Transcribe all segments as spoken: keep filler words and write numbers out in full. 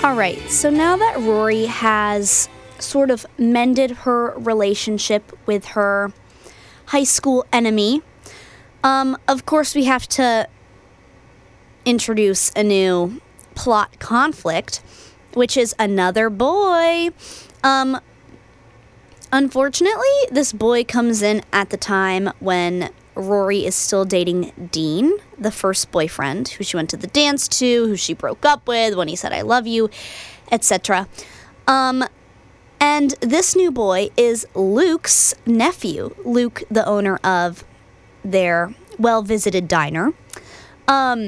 All right, so now that Rory has sort of mended her relationship with her high school enemy, um, of course we have to introduce a new plot conflict, which is another boy. Um, unfortunately, this boy comes in at the time when Rory is still dating Dean, the first boyfriend, who she went to the dance to, who she broke up with when he said, "I love you," et cetera. Um, and this new boy is Luke's nephew, Luke, the owner of their well-visited diner. Um,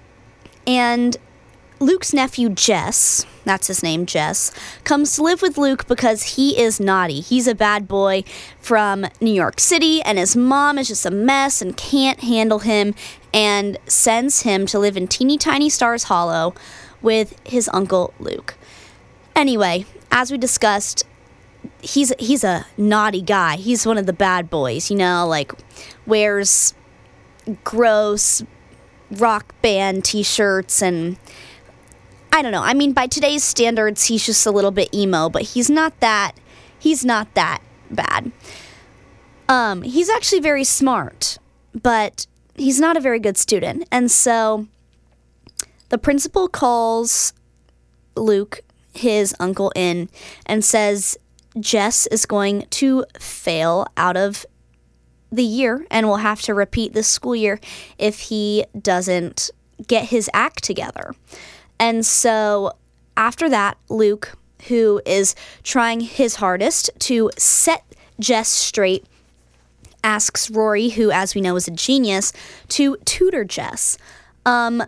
and Luke's nephew, Jess, that's his name, Jess, comes to live with Luke because he is naughty. He's a bad boy from New York City, and his mom is just a mess and can't handle him and sends him to live in teeny tiny Stars Hollow with his uncle Luke. Anyway, as we discussed, he's he's a naughty guy. He's one of the bad boys, you know, like wears gross rock band t-shirts and I don't know. I mean, by today's standards, he's just a little bit emo, but he's not that, he's not that bad. Um, he's actually very smart, but he's not a very good student. And so the principal calls Luke, his uncle, in and says Jess is going to fail out of the year and will have to repeat this school year if he doesn't get his act together. And so after that, Luke, who is trying his hardest to set Jess straight, asks Rory, who, as we know, is a genius, to tutor Jess. Um,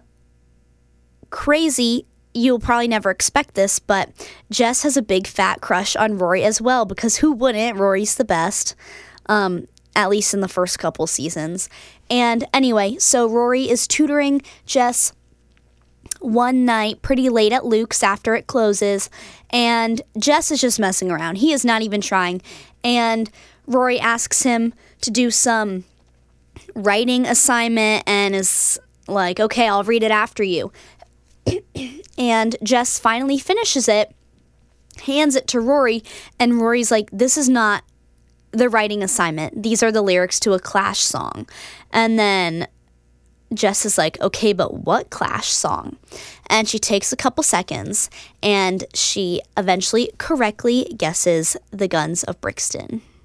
crazy, you'll probably never expect this, but Jess has a big fat crush on Rory as well, because who wouldn't? Rory's the best, um, at least in the first couple seasons. And anyway, so Rory is tutoring Jess one night pretty late at Luke's after it closes, and Jess is just messing around. He is not even trying, and Rory asks him to do some writing assignment and is like, okay, I'll read it after you. And Jess finally finishes it, hands it to Rory, and Rory's like, this is not the writing assignment. These are the lyrics to a Clash song. And then Jess is like, okay, but what Clash song? And she takes a couple seconds, and she eventually correctly guesses the Guns of Brixton.